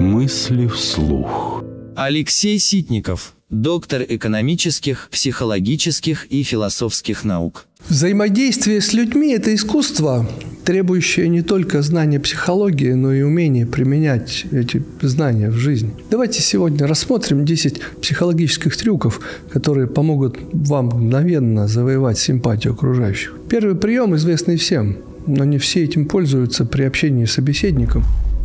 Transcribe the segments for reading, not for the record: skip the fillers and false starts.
Мысли вслух. Алексей Ситников, доктор экономических, психологических и философских наук. Взаимодействие с людьми – это искусство, требующее не только знания психологии, но и умения применять эти знания в жизни. Давайте сегодня рассмотрим 10 психологических трюков, которые помогут вам мгновенно завоевать симпатию окружающих. Первый прием известный всем, но не все этим пользуются при общении с собеседником.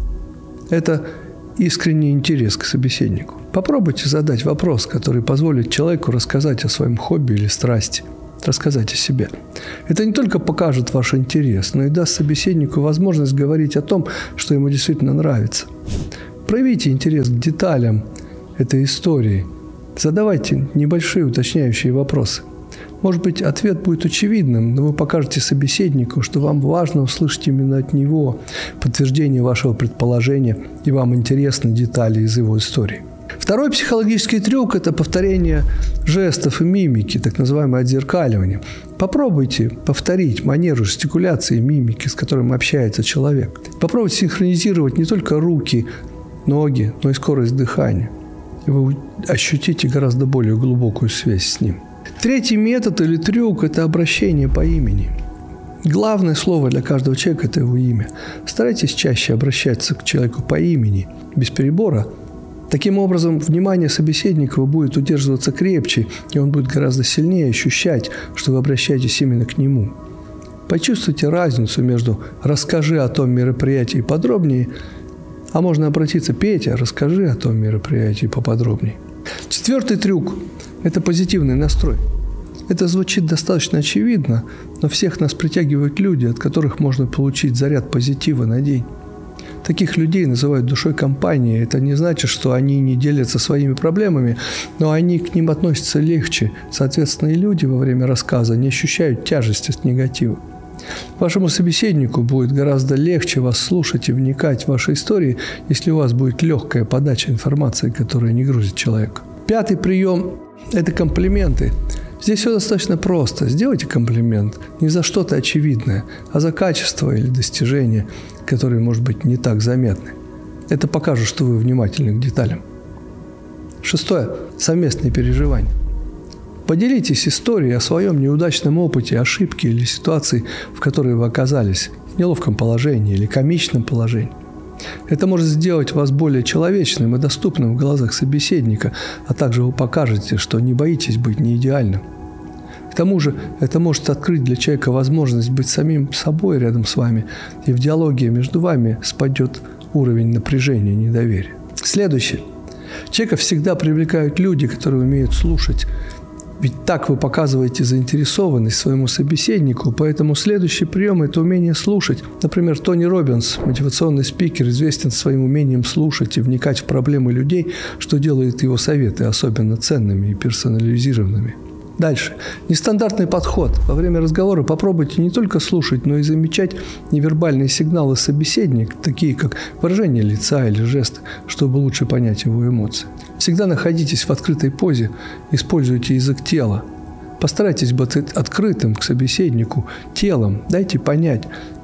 Это искренний интерес к собеседнику. Попробуйте задать вопрос, который позволит человеку рассказать о своем хобби или страсти, рассказать о себе. Это не только покажет ваш интерес, но и даст собеседнику возможность говорить о том, что ему действительно нравится. Проявите интерес к деталям этой истории. Задавайте небольшие уточняющие вопросы. Может быть, ответ будет очевидным, но вы покажете собеседнику, что вам важно услышать именно от него подтверждение вашего предположения, и вам интересны детали из его истории. Второй психологический трюк – это повторение жестов и мимики, так называемое отзеркаливание. Попробуйте повторить манеру жестикуляции и мимики, с которым общается человек. Попробуйте синхронизировать не только руки, ноги, но и скорость дыхания. И вы ощутите гораздо более глубокую связь с ним. Третий метод или трюк – это обращение по имени. Главное слово для каждого человека – это его имя. Старайтесь чаще обращаться к человеку по имени, без перебора. Таким образом, внимание собеседника будет удерживаться крепче, и он будет гораздо сильнее ощущать, что вы обращаетесь именно к нему. Почувствуйте разницу между «расскажи о том мероприятии подробнее», а можно обратиться «Петя, расскажи о том мероприятии поподробнее». Четвертый трюк – это позитивный настрой. Это звучит достаточно очевидно, но всех нас притягивают люди, от которых можно получить заряд позитива на день. Таких людей называют душой компании. Это не значит, что они не делятся своими проблемами, но они к ним относятся легче. Соответственно, и люди во время рассказа не ощущают тяжести от негатива. Вашему собеседнику будет гораздо легче вас слушать и вникать в ваши истории, если у вас будет легкая подача информации, которая не грузит человека. Пятый прием – это комплименты. Здесь все достаточно просто. Сделайте комплимент не за что-то очевидное, а за качество или достижение, которые, может быть, не так заметны. Это покажет, что вы внимательны к деталям. Шестое – совместные переживания. Поделитесь историей о своем неудачном опыте, ошибке или ситуации, в которой вы оказались в неловком положении или комичном положении. Это может сделать вас более человечным и доступным в глазах собеседника, а также вы покажете, что не боитесь быть неидеальным. К тому же это может открыть для человека возможность быть самим собой рядом с вами, и в диалоге между вами спадет уровень напряжения и недоверия. Следующее. Человека всегда привлекают люди, которые умеют слушать. Ведь так вы показываете заинтересованность своему собеседнику, поэтому следующий прием – это умение слушать. Например, Тони Роббинс, мотивационный спикер, известен своим умением слушать и вникать в проблемы людей, что делает его советы особенно ценными и персонализированными. Дальше. Нестандартный подход. Во время разговора попробуйте не только слушать, но и замечать невербальные сигналы собеседника, такие как выражение лица или жесты, чтобы лучше понять его эмоции. Всегда находитесь в открытой позе, используйте язык тела. Постарайтесь быть открытым к собеседнику телом. Дайте понять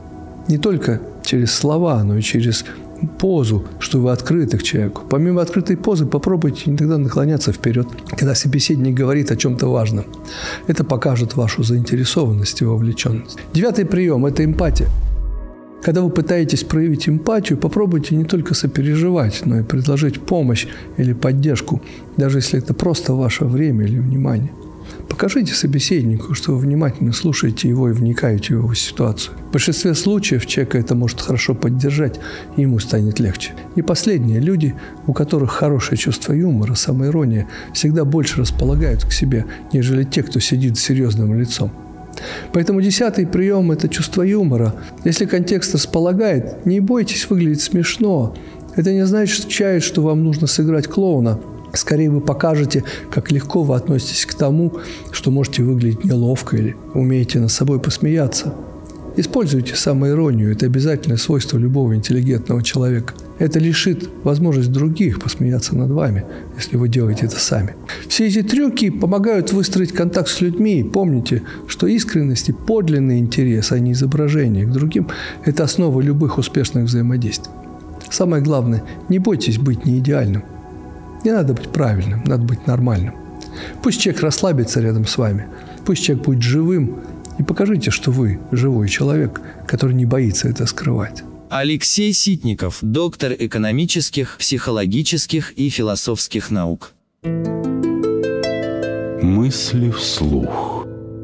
не только через слова, но и через позу, что вы открыты к человеку. Помимо открытой позы, попробуйте иногда наклоняться вперед, когда собеседник говорит о чем-то важном. Это покажет вашу заинтересованность и вовлеченность. Девятый прием – это эмпатия. Когда вы пытаетесь проявить эмпатию, попробуйте не только сопереживать, но и предложить помощь или поддержку, даже если это просто ваше время или внимание. Покажите собеседнику, что вы внимательно слушаете его и вникаете в его ситуацию. В большинстве случаев человека это может хорошо поддержать, и ему станет легче. И последнее. Люди, у которых хорошее чувство юмора, самоирония, всегда больше располагают к себе, нежели те, кто сидит с серьезным лицом. Поэтому 10-й прием – это чувство юмора. Если контекст располагает, не бойтесь выглядеть смешно. Это не означает, что вам нужно сыграть клоуна. Скорее вы покажете, как легко вы относитесь к тому, что можете выглядеть неловко или умеете над собой посмеяться. Используйте самоиронию. Это обязательное свойство любого интеллигентного человека. Это лишит возможность других посмеяться над вами, если вы делаете это сами. Все эти трюки помогают выстроить контакт с людьми. Помните, что искренность и подлинный интерес, а не изображение к другим – это основа любых успешных взаимодействий. Самое главное, не бойтесь быть неидеальным. Не надо быть правильным, надо быть нормальным. Пусть человек расслабится рядом с вами, пусть человек будет живым, и покажите, что вы живой человек, который не боится это скрывать. Алексей Ситников, доктор экономических, психологических и философских наук. Мысли вслух.